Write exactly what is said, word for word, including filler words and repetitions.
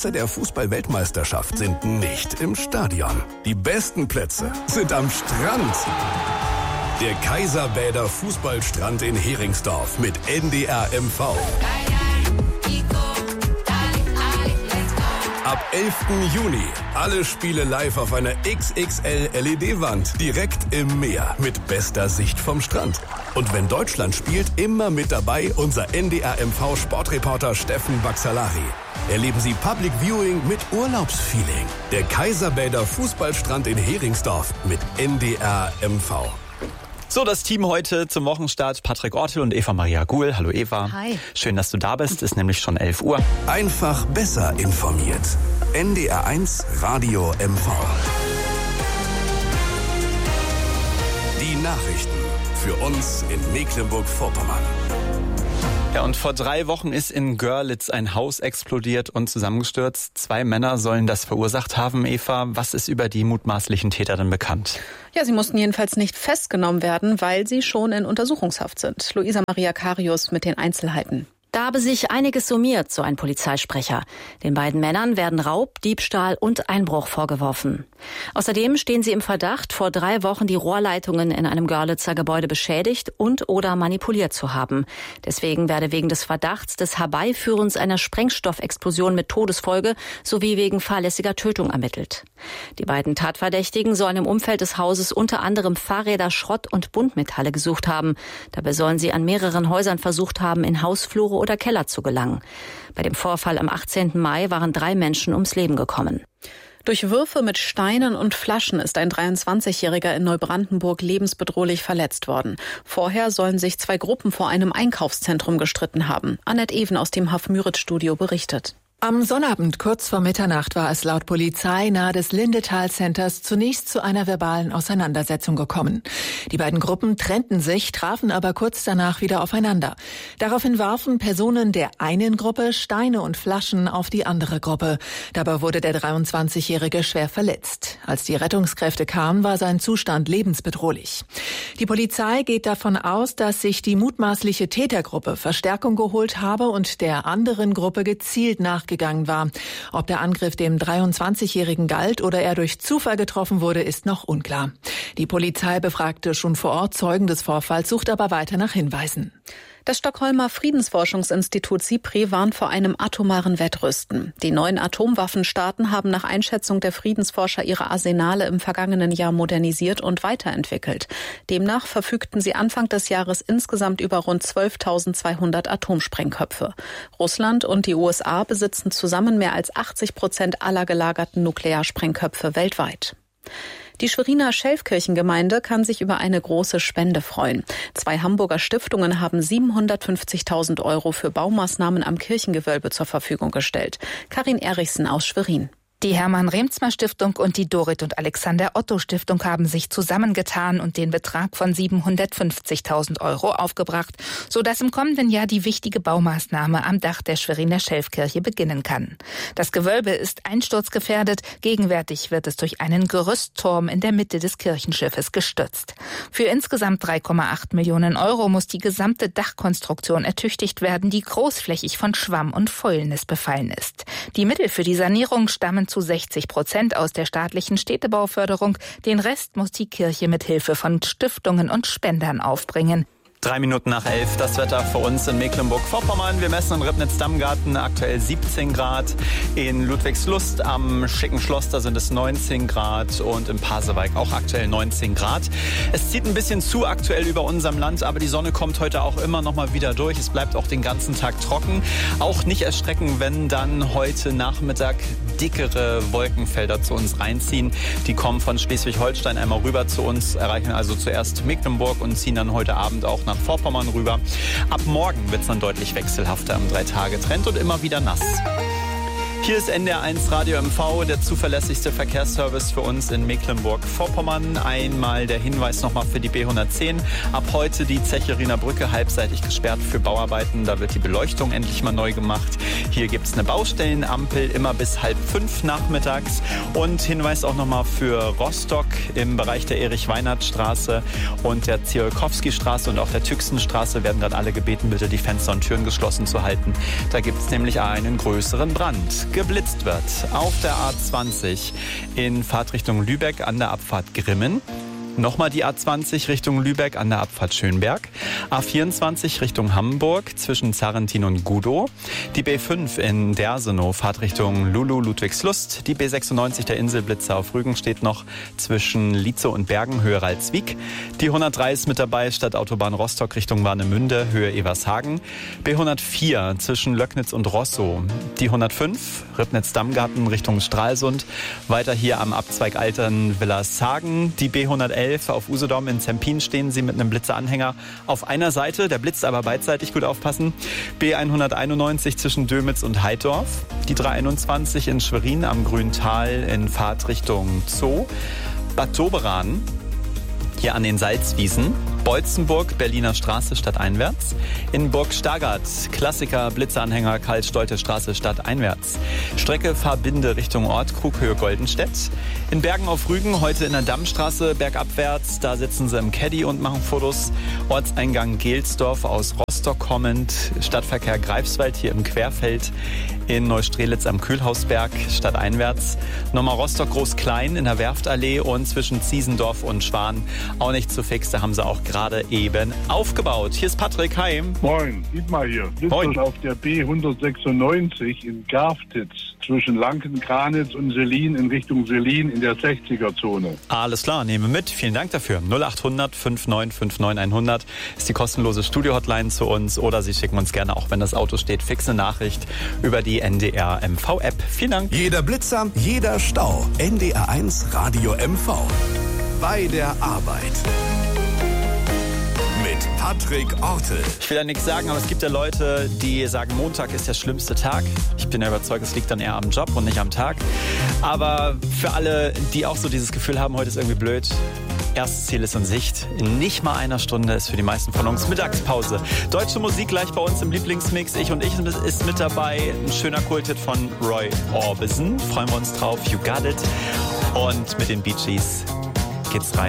Plätze der Fußball-Weltmeisterschaft sind nicht im Stadion. Die besten Plätze sind am Strand. Der Kaiserbäder Fußballstrand in Heringsdorf mit N D R M V. Ab elften Juni alle Spiele live auf einer X X L L E D-Wand direkt im Meer mit bester Sicht vom Strand. Und wenn Deutschland spielt, immer mit dabei unser N D R M V-Sportreporter Steffen Baxalari. Erleben Sie Public Viewing mit Urlaubsfeeling. Der Kaiserbäder Fußballstrand in Heringsdorf mit N D R M V. So, das Team heute zum Wochenstart. Patrick Ortel und Eva Maria Guhl. Hallo Eva. Hi. Schön, dass du da bist. Ist nämlich schon elf Uhr. Einfach besser informiert. N D R eins Radio M V. Die Nachrichten für uns in Mecklenburg-Vorpommern. Ja, und vor drei Wochen ist in Görlitz ein Haus explodiert und zusammengestürzt. Zwei Männer sollen das verursacht haben. Eva, was ist über die mutmaßlichen Täter denn bekannt? Ja, sie mussten jedenfalls nicht festgenommen werden, weil sie schon in Untersuchungshaft sind. Luisa Maria Karius mit den Einzelheiten. Da habe sich einiges summiert, so ein Polizeisprecher. Den beiden Männern werden Raub, Diebstahl und Einbruch vorgeworfen. Außerdem stehen sie im Verdacht, vor drei Wochen die Rohrleitungen in einem Görlitzer Gebäude beschädigt und oder manipuliert zu haben. Deswegen werde wegen des Verdachts des Herbeiführens einer Sprengstoffexplosion mit Todesfolge sowie wegen fahrlässiger Tötung ermittelt. Die beiden Tatverdächtigen sollen im Umfeld des Hauses unter anderem Fahrräder, Schrott und Buntmetalle gesucht haben. Dabei sollen sie an mehreren Häusern versucht haben, in Hausflure oder Keller zu gelangen. Bei dem Vorfall am achtzehnten Mai waren drei Menschen ums Leben gekommen. Durch Würfe mit Steinen und Flaschen ist ein dreiundzwanzigjähriger in Neubrandenburg lebensbedrohlich verletzt worden. Vorher sollen sich zwei Gruppen vor einem Einkaufszentrum gestritten haben. Annette Even aus dem Haf-Müritz-Studio berichtet. Am Sonnabend kurz vor Mitternacht war es laut Polizei nahe des Lindetal Centers zunächst zu einer verbalen Auseinandersetzung gekommen. Die beiden Gruppen trennten sich, trafen aber kurz danach wieder aufeinander. Daraufhin warfen Personen der einen Gruppe Steine und Flaschen auf die andere Gruppe. Dabei wurde der dreiundzwanzigjährige schwer verletzt. Als die Rettungskräfte kamen, war sein Zustand lebensbedrohlich. Die Polizei geht davon aus, dass sich die mutmaßliche Tätergruppe Verstärkung geholt habe und der anderen Gruppe gezielt nachgegangen war. Ob der Angriff dem dreiundzwanzigjährigen galt oder er durch Zufall getroffen wurde, ist noch unklar. Die Polizei befragte schon vor Ort Zeugen des Vorfalls, sucht aber weiter nach Hinweisen. Das Stockholmer Friedensforschungsinstitut SIPRI warnt vor einem atomaren Wettrüsten. Die neuen Atomwaffenstaaten haben nach Einschätzung der Friedensforscher ihre Arsenale im vergangenen Jahr modernisiert und weiterentwickelt. Demnach verfügten sie Anfang des Jahres insgesamt über rund zwölftausendzweihundert Atomsprengköpfe. Russland und die U S A besitzen zusammen mehr als achtzig Prozent aller gelagerten Nuklearsprengköpfe weltweit. Die Schweriner Schelfkirchengemeinde kann sich über eine große Spende freuen. Zwei Hamburger Stiftungen haben siebenhundertfünfzigtausend Euro für Baumaßnahmen am Kirchengewölbe zur Verfügung gestellt. Karin Erichsen aus Schwerin. Die Hermann-Remzmer-Stiftung und die Dorit und Alexander Otto-Stiftung haben sich zusammengetan und den Betrag von siebenhundertfünfzigtausend Euro aufgebracht, sodass im kommenden Jahr die wichtige Baumaßnahme am Dach der Schweriner Schelfkirche beginnen kann. Das Gewölbe ist einsturzgefährdet, gegenwärtig wird es durch einen Gerüstturm in der Mitte des Kirchenschiffes gestützt. Für insgesamt drei Komma acht Millionen Euro muss die gesamte Dachkonstruktion ertüchtigt werden, die großflächig von Schwamm und Fäulnis befallen ist. Die Mittel für die Sanierung stammen zu sechzig Prozent aus der staatlichen Städtebauförderung. Den Rest muss die Kirche mit Hilfe von Stiftungen und Spendern aufbringen. Drei Minuten nach elf, das Wetter für uns in Mecklenburg-Vorpommern. Wir messen in Ribnitz-Dammgarten aktuell siebzehn Grad. In Ludwigslust am Schicken Schloss, da sind es neunzehn Grad. Und in Pasewalk auch aktuell neunzehn Grad. Es zieht ein bisschen zu aktuell über unserem Land, aber die Sonne kommt heute auch immer noch mal wieder durch. Es bleibt auch den ganzen Tag trocken. Auch nicht erschrecken, wenn dann heute Nachmittag dickere Wolkenfelder zu uns reinziehen. Die kommen von Schleswig-Holstein einmal rüber zu uns, erreichen also zuerst Mecklenburg und ziehen dann heute Abend auch nach Vorpommern rüber. Ab morgen wird es dann deutlich wechselhafter im Drei-Tage-Trend und immer wieder nass. Hier ist N D R eins Radio M V, der zuverlässigste Verkehrsservice für uns in Mecklenburg-Vorpommern. Einmal der Hinweis nochmal für die B hundertzehn. Ab heute die Zecheriner Brücke halbseitig gesperrt für Bauarbeiten. Da wird die Beleuchtung endlich mal neu gemacht. Hier gibt es eine Baustellenampel immer bis halb fünf nachmittags. Und Hinweis auch nochmal für Rostock im Bereich der Erich-Weinert-Straße und der Ziolkowski-Straße und auch der Tüxenstraße werden gerade alle gebeten, bitte die Fenster und Türen geschlossen zu halten. Da gibt es nämlich einen größeren Brand. geblitzt wird. Auf der A zwanzig in Fahrtrichtung Lübeck an der Abfahrt Grimmen. Nochmal die A zwanzig Richtung Lübeck an der Abfahrt Schönberg. A vierundzwanzig Richtung Hamburg zwischen Zarrentin und Gudow. Die B fünf in Dersenow, Fahrtrichtung Lulu Ludwigslust. Die B sechsundneunzig der Inselblitzer auf Rügen steht noch zwischen Lietzow und Bergen, Höhe Ralswiek. Die hundertdrei ist mit dabei, Stadtautobahn Rostock Richtung Warnemünde, Höhe Evershagen. B hundertvier zwischen Löcknitz und Rosso. Die hundertfünf, Ribnitz-Dammgarten Richtung Stralsund. Weiter hier am Abzweig Altern-Villershagen. Die B hundertelf auf Usedom in Zempin stehen sie mit einem Blitzeranhänger auf einer Seite. Der blitzt aber beidseitig, gut aufpassen. B hunderteinundneunzig zwischen Dömitz und Heidorf. Die dreihunderteinundzwanzig in Schwerin am Grüntal in Fahrtrichtung Zoo. Bad Doberan hier an den Salzwiesen. Beutzenburg, Berliner Straße stadteinwärts. In Burg Stargard, Klassiker, Blitzeranhänger, Karl-Stolte Straße stadteinwärts. Strecke Fahrbinde Richtung Ortkrug, Höhe Goldenstedt. In Bergen auf Rügen, heute in der Dammstraße, bergabwärts. Da sitzen sie im Caddy und machen Fotos. Ortseingang Gelsdorf aus Rostock kommend. Stadtverkehr Greifswald hier im Querfeld. In Neustrelitz am Kühlhausberg, stadteinwärts. Nochmal Rostock Groß-Klein in der Werftallee und zwischen Ziesendorf und Schwan. Auch nicht zu fix, da haben sie auch gerade eben aufgebaut. Hier ist Patrick, hi. Moin, Dietmar hier. Blitzt auf der B hundertsechsundneunzig in Garftitz zwischen Lanken-Kranitz und Selin in Richtung Selin in der sechziger-Zone. Alles klar, nehme mit. Vielen Dank dafür. null achthundert fünfundneunzig neunundfünfzig hundert ist die kostenlose Studio-Hotline zu uns oder Sie schicken uns gerne, auch wenn das Auto steht, fixe Nachricht über die N D R M V-App. Vielen Dank. Jeder Blitzer, jeder Stau. N D R eins Radio M V. Bei der Arbeit. Mit Patrick Ortel. Ich will ja nichts sagen, aber es gibt ja Leute, die sagen, Montag ist der schlimmste Tag. Ich bin ja überzeugt, es liegt dann eher am Job und nicht am Tag. Aber für alle, die auch so dieses Gefühl haben, heute ist irgendwie blöd, erstes Ziel ist in Sicht. In nicht mal einer Stunde ist für die meisten von uns Mittagspause. Deutsche Musik gleich bei uns im Lieblingsmix. Ich und ich ist mit dabei. Ein schöner Kulthit von Roy Orbison. Freuen wir uns drauf. You got it. Und mit den Bee Gees geht's rein.